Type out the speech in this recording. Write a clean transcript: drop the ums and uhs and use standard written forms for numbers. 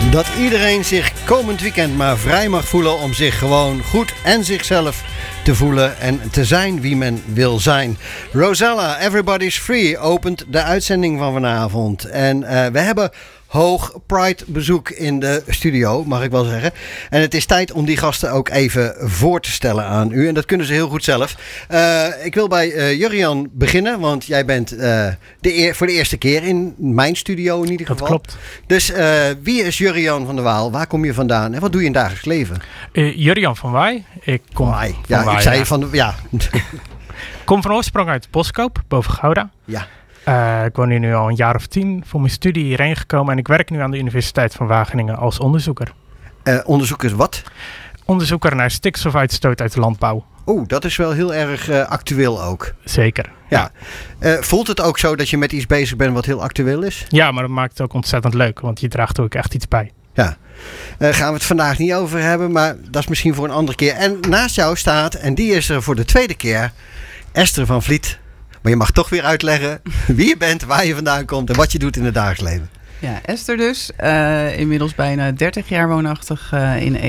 Dat iedereen zich komend weekend maar vrij mag voelen om zich gewoon goed en zichzelf te voelen en te zijn wie men wil zijn. Rosella, Everybody's Free, opent de uitzending van vanavond. En we hebben hoog Pride bezoek in de studio, mag ik wel zeggen. En het is tijd om die gasten ook even voor te stellen aan u. En dat kunnen ze heel goed zelf. Ik wil bij Jurriaan beginnen, want jij bent voor de eerste keer in mijn studio in ieder geval. Dat klopt. Dus wie is Jurriaan van der Waal? Waar kom je vandaan? En wat doe je in het dagelijks leven? Jurriaan van Waai. Ik kom Waai. van Ja, Waai, ik zei ja. van... Ja. Kom van oorsprong uit Boskoop, boven Gouda. Ja. Ik woon hier nu al een jaar of 10 voor mijn studie hierheen gekomen. En ik werk nu aan de Universiteit van Wageningen als onderzoeker. Onderzoekers wat? Onderzoeker naar stikstofuitstoot uit de landbouw. Oeh, dat is wel heel erg actueel ook. Zeker. Ja. Voelt het ook zo dat je met iets bezig bent wat heel actueel is? Ja, maar dat maakt het ook ontzettend leuk. Want je draagt ook echt iets bij. Ja. Gaan we het vandaag niet over hebben, maar dat is misschien voor een andere keer. En naast jou staat, en die is er voor de tweede keer, Esther van Vliet. Maar je mag toch weer uitleggen wie je bent, waar je vandaan komt en wat je doet in het dagelijks leven. Ja, Esther dus. Inmiddels bijna 30 jaar woonachtig in